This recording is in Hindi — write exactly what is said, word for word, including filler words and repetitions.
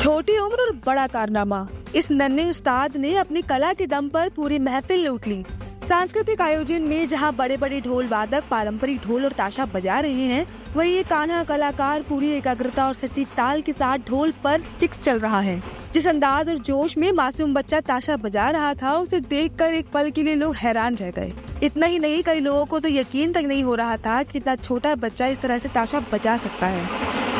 छोटी उम्र और बड़ा कारनामा, इस नन्हे उस्ताद ने अपनी कला के दम पर पूरी महफिल लूट ली। सांस्कृतिक आयोजन में जहां बड़े बड़े ढोल वादक पारंपरिक ढोल और ताशा बजा रहे हैं, वहीं ये कान्हा कलाकार पूरी एकाग्रता और सटीक ताल के साथ ढोल पर स्टिक्स चल रहा है। जिस अंदाज और जोश में मासूम बच्चा ताशा बजा रहा था, उसे देखकर एक पल के लिए लोग हैरान रह गए। इतना ही नहीं, कई लोगों को तो यकीन तक नहीं हो रहा था कि इतना छोटा बच्चा इस तरह से ताशा बजा सकता है।